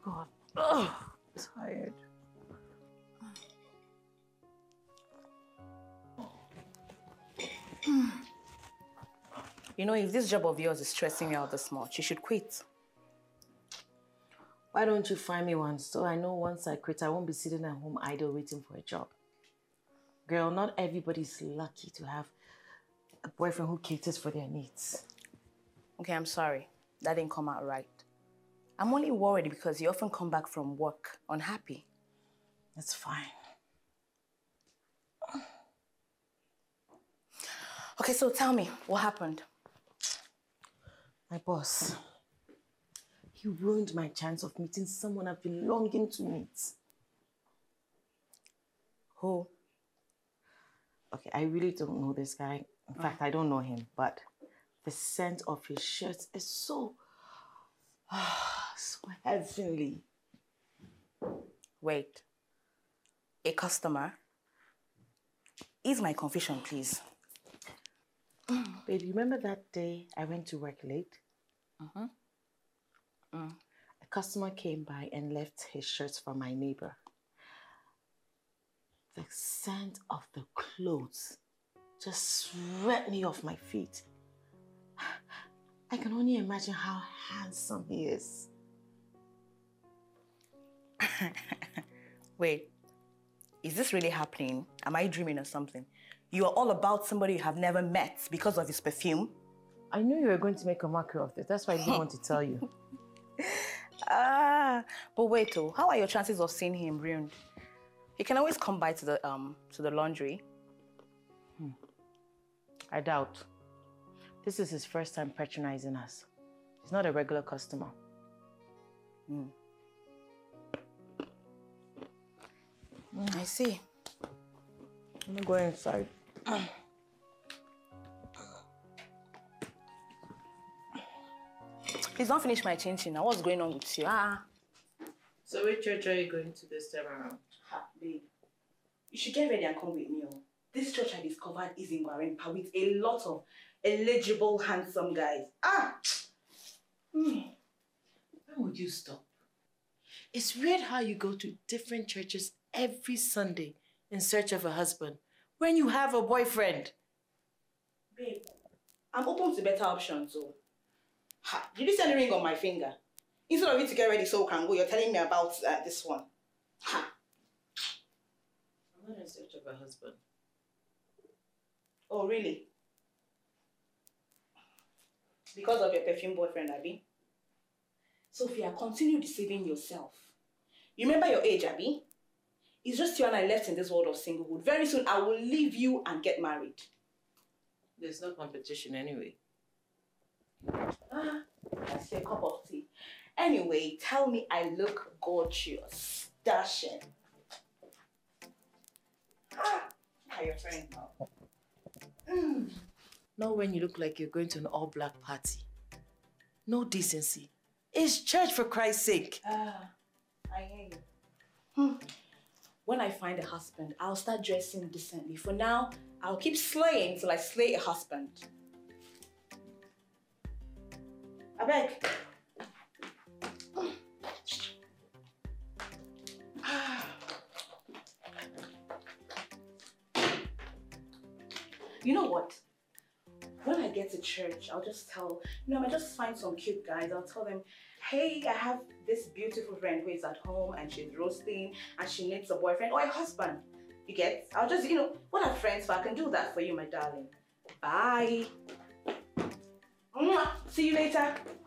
God. Oh, tired. You know, if this job of yours is stressing you out this much, you should quit. Why don't you find me one so I know once I quit, I won't be sitting at home idle waiting for a job. Girl, not everybody's lucky to have a boyfriend who caters for their needs. Okay, I'm sorry. That didn't come out right. I'm only worried because you often come back from work unhappy. That's fine. Okay, so tell me, what happened? My boss, he ruined my chance of meeting someone I've been longing to meet. Who? Okay, I really don't know this guy. In fact, I don't know him, but the scent of his shirt is so heavenly. Wait. A customer? Ease my confusion, please. Babe, you remember that day I went to work late? A customer came by and left his shirts for my neighbor. The scent of the clothes just swept me off my feet. I can only imagine how handsome he is. Wait, is this really happening? Am I dreaming or something? You are all about somebody you have never met because of his perfume? I knew you were going to make a mockery of this. That's why I didn't want to tell you. But wait, oh, how are your chances of seeing him ruined? He can always come by to the laundry. I doubt. This is his first time patronizing us. He's not a regular customer. I see. Let me go inside. Please don't finish my chin-chin now. What's going on with you? So which church are you going to this time around? Babe, you should get ready and come with me. Oh. This church I discovered is in Gwarinpa with a lot of eligible, handsome guys. When would you stop? It's weird how you go to different churches every Sunday in search of a husband when you have a boyfriend. Babe, I'm open to better options. So. Did you send a ring on my finger? Instead of you to get ready so we can go, you're telling me about this one. I'm not in search of a husband. Oh, really? Because of your perfume boyfriend, Abby? Sophia, continue deceiving yourself. You remember your age, Abby? It's just you and I left in this world of singlehood. Very soon, I will leave you and get married. There's no competition anyway. That's your cup of tea. Anyway, tell me I look gorgeous. Dashing. How your friend now? Not when you look like you're going to an all-black party. No decency. It's church, for Christ's sake. I hear you. When I find a husband, I'll start dressing decently. For now, I'll keep slaying till I slay a husband. I beg. You know what? When I get to church, I'll just tell, I might just find some cute guys. I'll tell them, hey, I have this beautiful friend who is at home and she's roasting and she needs a boyfriend or a husband. You get? I'll just, what are friends for? I can do that for you, my darling. Bye. See you later.